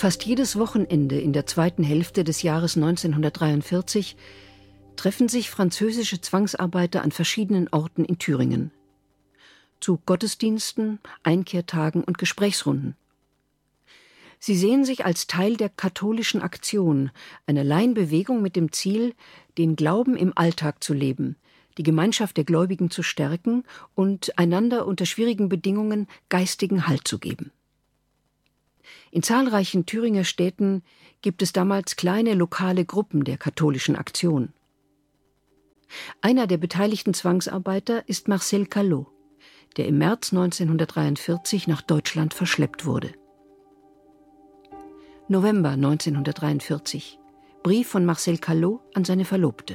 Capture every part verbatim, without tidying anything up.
Fast jedes Wochenende in der zweiten Hälfte des Jahres neunzehnhundertdreiundvierzig treffen sich französische Zwangsarbeiter an verschiedenen Orten in Thüringen. Zu Gottesdiensten, Einkehrtagen und Gesprächsrunden. Sie sehen sich als Teil der katholischen Aktion, einer Laienbewegung mit dem Ziel, den Glauben im Alltag zu leben, die Gemeinschaft der Gläubigen zu stärken und einander unter schwierigen Bedingungen geistigen Halt zu geben. In zahlreichen Thüringer Städten gibt es damals kleine lokale Gruppen der katholischen Aktion. Einer der beteiligten Zwangsarbeiter ist Marcel Callot, der im März neunzehnhundertdreiundvierzig nach Deutschland verschleppt wurde. November neunzehnhundertdreiundvierzig. Brief von Marcel Callot an seine Verlobte.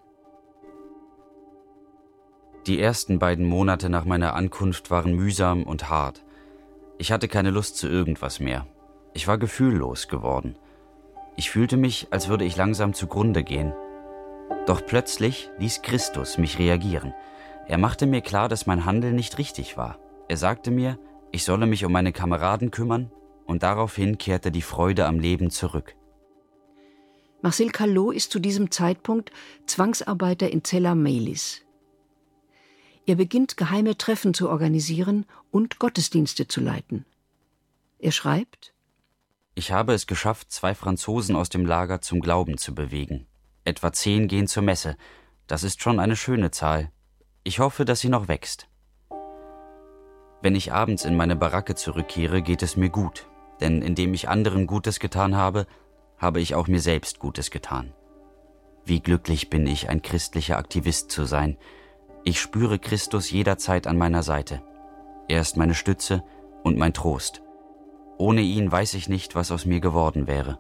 Die ersten beiden Monate nach meiner Ankunft waren mühsam und hart. Ich hatte keine Lust zu irgendwas mehr. Ich war gefühllos geworden. Ich fühlte mich, als würde ich langsam zugrunde gehen. Doch plötzlich ließ Christus mich reagieren. Er machte mir klar, dass mein Handeln nicht richtig war. Er sagte mir, ich solle mich um meine Kameraden kümmern, und daraufhin kehrte die Freude am Leben zurück. Marcel Callot ist zu diesem Zeitpunkt Zwangsarbeiter in Zella Mehlis. Er beginnt, geheime Treffen zu organisieren und Gottesdienste zu leiten. Er schreibt: Ich habe es geschafft, zwei Franzosen aus dem Lager zum Glauben zu bewegen. Etwa zehn gehen zur Messe. Das ist schon eine schöne Zahl. Ich hoffe, dass sie noch wächst. Wenn ich abends in meine Baracke zurückkehre, geht es mir gut. Denn indem ich anderen Gutes getan habe, habe ich auch mir selbst Gutes getan. Wie glücklich bin ich, ein christlicher Aktivist zu sein. Ich spüre Christus jederzeit an meiner Seite. Er ist meine Stütze und mein Trost. Ohne ihn weiß ich nicht, was aus mir geworden wäre.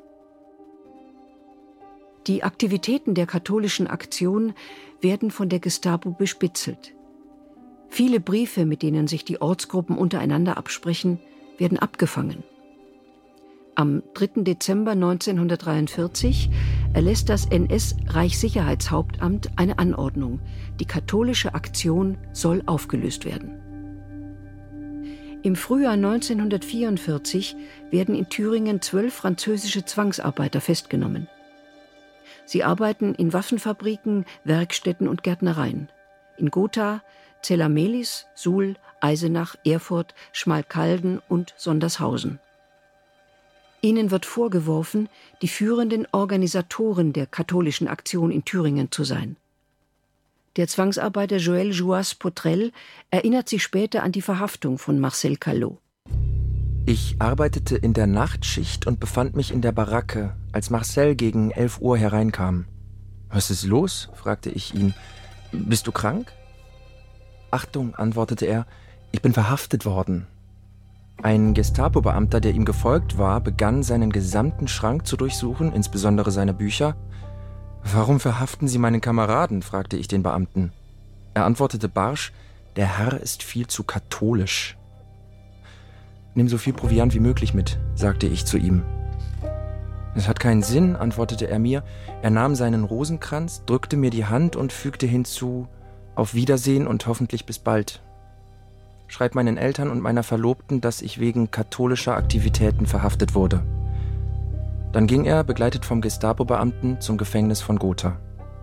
Die Aktivitäten der katholischen Aktion werden von der Gestapo bespitzelt. Viele Briefe, mit denen sich die Ortsgruppen untereinander absprechen, werden abgefangen. Am dritten Dezember neunzehnhundertdreiundvierzig erlässt das N S-Reichssicherheitshauptamt eine Anordnung. Die katholische Aktion soll aufgelöst werden. Im Frühjahr neunzehnhundertvierundvierzig werden in Thüringen zwölf französische Zwangsarbeiter festgenommen. Sie arbeiten in Waffenfabriken, Werkstätten und Gärtnereien. In Gotha, Zella Mehlis, Suhl, Eisenach, Erfurt, Schmalkalden und Sondershausen. Ihnen wird vorgeworfen, die führenden Organisatoren der katholischen Aktion in Thüringen zu sein. Der Zwangsarbeiter Joël Jouas-Potrel erinnert sich später an die Verhaftung von Marcel Callot. Ich arbeitete in der Nachtschicht und befand mich in der Baracke, als Marcel gegen elf Uhr hereinkam. »Was ist los?« fragte ich ihn. »Bist du krank?« »Achtung«, antwortete er, »ich bin verhaftet worden.« Ein Gestapo-Beamter, der ihm gefolgt war, begann, seinen gesamten Schrank zu durchsuchen, insbesondere seine Bücher. »Warum verhaften Sie meinen Kameraden?« fragte ich den Beamten. Er antwortete barsch, »Der Herr ist viel zu katholisch.« »Nimm so viel Proviant wie möglich mit«, sagte ich zu ihm. »Es hat keinen Sinn«, antwortete er mir. Er nahm seinen Rosenkranz, drückte mir die Hand und fügte hinzu, »Auf Wiedersehen und hoffentlich bis bald. Schreib meinen Eltern und meiner Verlobten, dass ich wegen katholischer Aktivitäten verhaftet wurde.« Dann ging er, begleitet vom Gestapo-Beamten, zum Gefängnis von Gotha.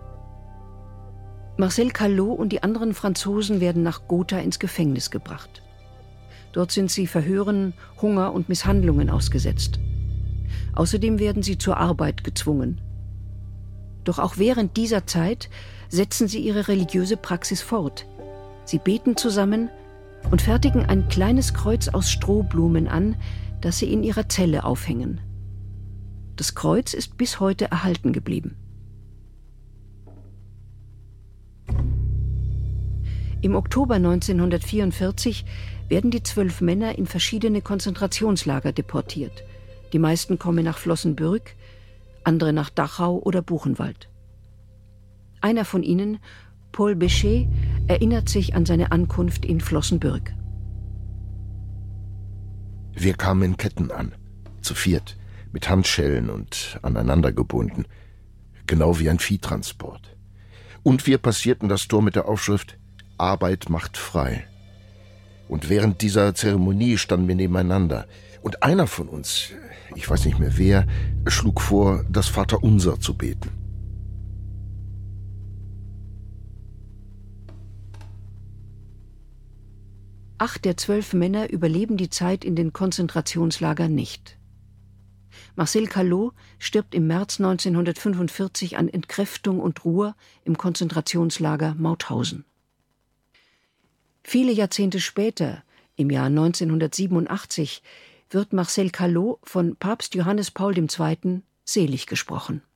Marcel Callot und die anderen Franzosen werden nach Gotha ins Gefängnis gebracht. Dort sind sie Verhören, Hunger und Misshandlungen ausgesetzt. Außerdem werden sie zur Arbeit gezwungen. Doch auch während dieser Zeit setzen sie ihre religiöse Praxis fort. Sie beten zusammen und fertigen ein kleines Kreuz aus Strohblumen an, das sie in ihrer Zelle aufhängen. Das Kreuz ist bis heute erhalten geblieben. Im Oktober neunzehnhundertvierundvierzig werden die zwölf Männer in verschiedene Konzentrationslager deportiert. Die meisten kommen nach Flossenbürg, andere nach Dachau oder Buchenwald. Einer von ihnen, Paul Béchet, erinnert sich an seine Ankunft in Flossenbürg. Wir kamen in Ketten an, zu viert, mit Handschellen und aneinander gebunden, genau wie ein Viehtransport. Und wir passierten das Tor mit der Aufschrift »Arbeit macht frei«. Und während dieser Zeremonie standen wir nebeneinander. Und einer von uns, ich weiß nicht mehr wer, schlug vor, das Vaterunser zu beten. Acht der zwölf Männer überleben die Zeit in den Konzentrationslagern nicht. Marcel Callot stirbt im März neunzehnhundertfünfundvierzig an Entkräftung und Ruhr im Konzentrationslager Mauthausen. Viele Jahrzehnte später, im Jahr neunzehnhundertsiebenundachtzig, wird Marcel Callot von Papst Johannes Paul der Zweite selig gesprochen.